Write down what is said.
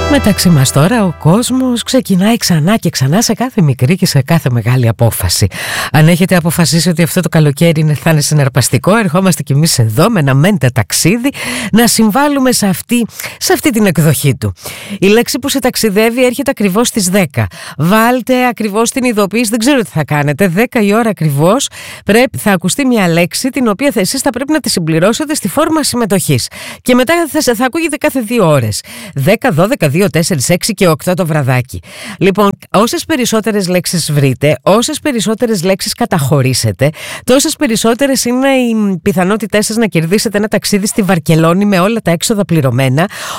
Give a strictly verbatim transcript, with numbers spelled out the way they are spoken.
Μεταξύ μας τώρα ο κόσμος ξεκινάει ξανά και ξανά σε κάθε μικρή και σε κάθε μεγάλη απόφαση. Αν έχετε αποφασίσει ότι αυτό το καλοκαίρι είναι, θα είναι συναρπαστικό, ερχόμαστε κι εμείς εδώ με ένα μέντε ταξίδι να συμβάλλουμε σε αυτή, σε αυτή την εκδοχή του. Η λέξη που σε ταξιδεύει έρχεται ακριβώς στις δέκα. Βάλτε ακριβώς την ειδοποίηση, δεν ξέρω τι θα κάνετε. δέκα η ώρα ακριβώς πρέπει, θα ακουστεί μια λέξη την οποία θα, εσείς θα πρέπει να τη συμπληρώσετε στη φόρμα συμμετοχής. Και μετά θα, θα ακούγεται κάθε δύο ώρες. δέκα, δώδεκα, δύο, τέσσερα, έξι και οκτώ το βραδάκι. Λοιπόν, όσες περισσότερες λέξεις βρείτε, όσες περισσότερες λέξεις καταχωρήσετε, τόσες περισσότερες είναι οι πιθανότητές σας να κερδίσετε ένα ταξίδι στη Βαρκελόνη με όλα τα έξοδα πληρωμένα,